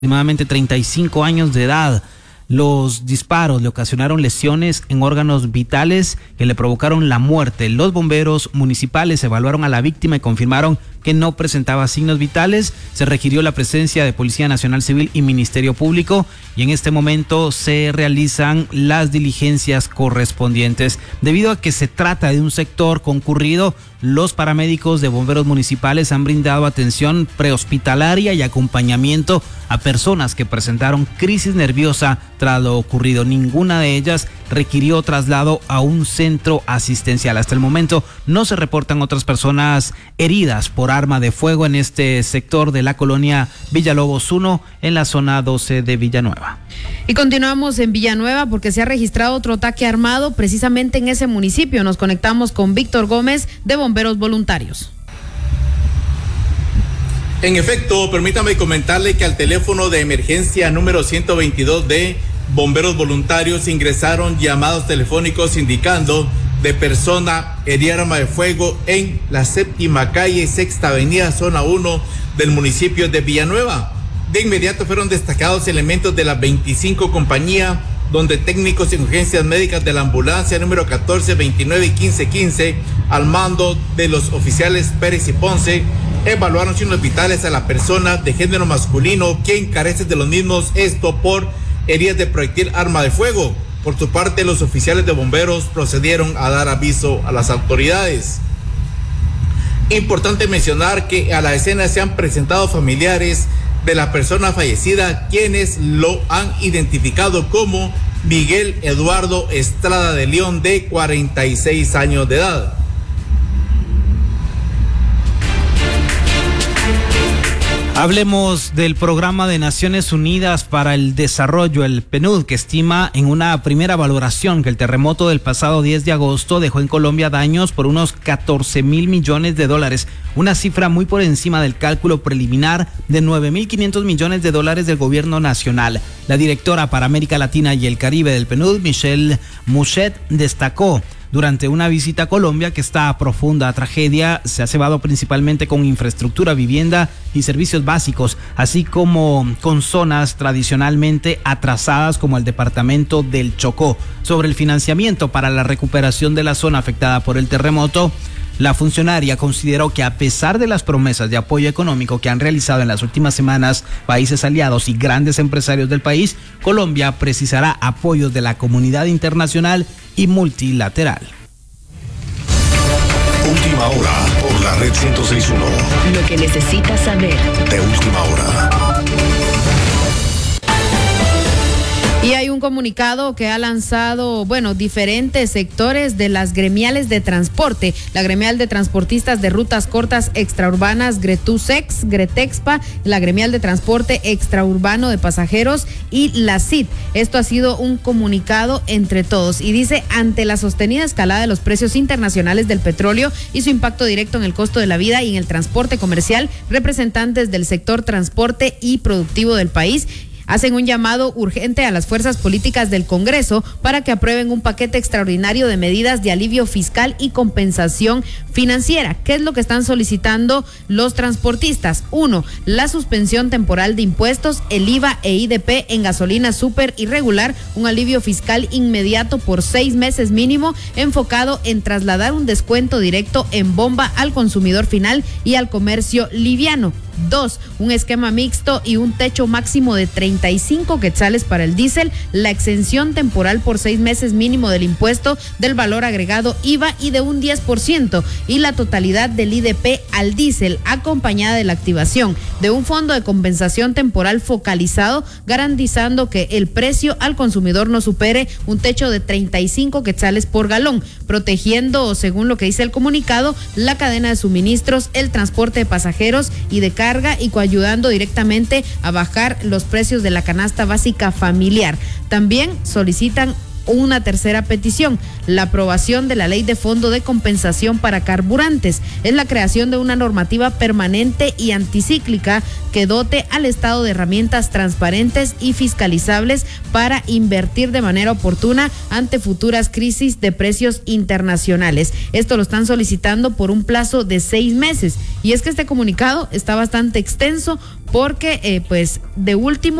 aproximadamente 35 años de edad. Los disparos le ocasionaron lesiones en órganos vitales que le provocaron la muerte. Los bomberos municipales evaluaron a la víctima y confirmaron que no presentaba signos vitales. Se requirió la presencia de Policía Nacional Civil y Ministerio Público y en este momento se realizan las diligencias correspondientes. Debido a que se trata de un sector concurrido, los paramédicos de bomberos municipales han brindado atención prehospitalaria y acompañamiento a personas que presentaron crisis nerviosa tras lo ocurrido. Ninguna de ellas requirió traslado a un centro asistencial. Hasta el momento no se reportan otras personas heridas por arma de fuego en este sector de la colonia Villalobos 1 en la zona 12 de Villanueva. Y continuamos en Villanueva porque se ha registrado otro ataque armado precisamente en ese municipio. Nos conectamos con Víctor Gómez de Bomberos Voluntarios. En efecto, permítame comentarle que al teléfono de emergencia número 122 de Bomberos Voluntarios ingresaron llamados telefónicos indicando de persona herida arma de fuego en la 7ª calle, 6ª avenida, zona 1 del municipio de Villanueva. De inmediato fueron destacados elementos de la 25 compañía, donde técnicos en urgencias médicas de la ambulancia número 14, 29 y 1515, al mando de los oficiales Pérez y Ponce, evaluaron signos vitales a la persona de género masculino, quien carece de los mismos, esto por heridas de proyectil arma de fuego. Por su parte, los oficiales de bomberos procedieron a dar aviso a las autoridades. Importante mencionar que a la escena se han presentado familiares de la persona fallecida, quienes lo han identificado como Miguel Eduardo Estrada de León, de 46 años de edad. Hablemos del Programa de Naciones Unidas para el Desarrollo, el PNUD, que estima en una primera valoración que el terremoto del pasado 10 de agosto dejó en Colombia daños por unos 14.000 millones de dólares, una cifra muy por encima del cálculo preliminar de 9.500 millones de dólares del gobierno nacional. La directora para América Latina y el Caribe del PNUD, Michelle Mouchet, destacó durante una visita a Colombia que esta profunda tragedia se ha cebado principalmente con infraestructura, vivienda y servicios básicos, así como con zonas tradicionalmente atrasadas como el departamento del Chocó. Sobre el financiamiento para la recuperación de la zona afectada por el terremoto, la funcionaria consideró que a pesar de las promesas de apoyo económico que han realizado en las últimas semanas países aliados y grandes empresarios del país, Colombia precisará apoyos de la comunidad internacional y multilateral. Última hora por la red 106.1. Lo que necesitas saber de última hora. Y hay un comunicado que ha lanzado, diferentes sectores de las gremiales de transporte. La gremial de transportistas de rutas cortas extraurbanas Gretusex, Gretexpa, la gremial de transporte extraurbano de pasajeros y la CIT. Esto ha sido un comunicado entre todos y dice: ante la sostenida escalada de los precios internacionales del petróleo y su impacto directo en el costo de la vida y en el transporte comercial, representantes del sector transporte y productivo del país hacen un llamado urgente a las fuerzas políticas del Congreso para que aprueben un paquete extraordinario de medidas de alivio fiscal y compensación financiera. ¿Qué es lo que están solicitando los transportistas? 1. La suspensión temporal de impuestos, el IVA e IDP en gasolina súper y regular, un alivio fiscal inmediato por 6 meses mínimo, enfocado en trasladar un descuento directo en bomba al consumidor final y al comercio liviano. 2. Un esquema mixto y un techo máximo de 35 quetzales para el diésel, la exención temporal por 6 meses mínimo del impuesto del valor agregado IVA y de un 10% y la totalidad del IDP al diésel, acompañada de la activación de un fondo de compensación temporal focalizado, garantizando que el precio al consumidor no supere un techo de 35 quetzales por galón, protegiendo, según lo que dice el comunicado, la cadena de suministros, el transporte de pasajeros y de carga y coayudando directamente a bajar los precios de la canasta básica familiar. También solicitan una tercera petición, la aprobación de la ley de fondo de compensación para carburantes. Es la creación de una normativa permanente y anticíclica que dote al Estado de herramientas transparentes y fiscalizables para invertir de manera oportuna ante futuras crisis de precios internacionales. Esto lo están solicitando por un plazo de 6 meses. Y es que este comunicado está bastante extenso porque, pues, de último,